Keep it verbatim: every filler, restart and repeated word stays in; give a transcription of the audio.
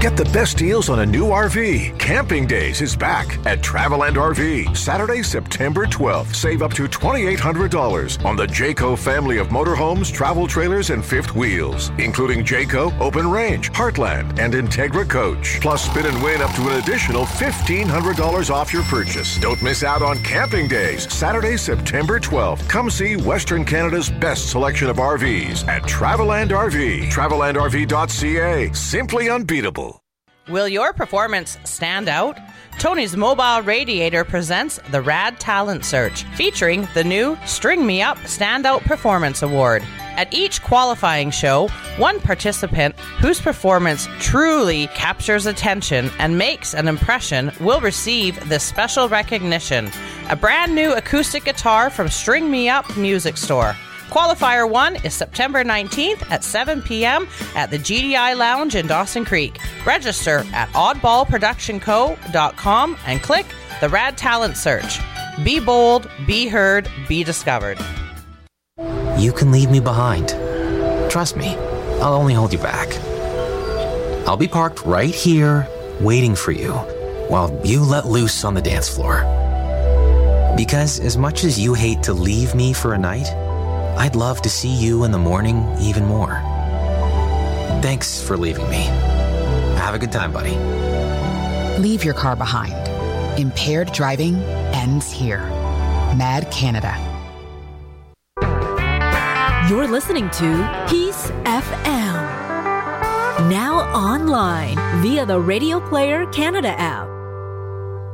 Get the best deals on a new R V. Camping Days is back at Traveland R V. Saturday, September twelfth. Save up to two thousand eight hundred dollars on the Jayco family of motorhomes, travel trailers, and fifth wheels, including Jayco, Open Range, Heartland, and Integra Coach. Plus, spin and win up to an additional fifteen hundred dollars off your purchase. Don't miss out on Camping Days, Saturday, September twelfth. Come see Western Canada's best selection of R Vs at Traveland R V. Traveland R V dot C A. Simply unbeatable. Will your performance stand out? Tony's Mobile Radiator presents the Rad Talent Search, featuring the new String Me Up Standout Performance Award. At each qualifying show, one participant whose performance truly captures attention and makes an impression will receive this special recognition: a brand new acoustic guitar from String Me Up Music Store. Qualifier one is September nineteenth at seven p.m. at the G D I Lounge in Dawson Creek. Register at oddball production co dot com and click the Rad Talent Search. Be bold, be heard, be discovered. You can leave me behind. Trust me, I'll only hold you back. I'll be parked right here, waiting for you, while you let loose on the dance floor. Because as much as you hate to leave me for a night, I'd love to see you in the morning even more. Thanks for leaving me. Have a good time, buddy. Leave your car behind. Impaired driving ends here. Mad Canada. You're listening to Peace F M. Now online via the Radio Player Canada app.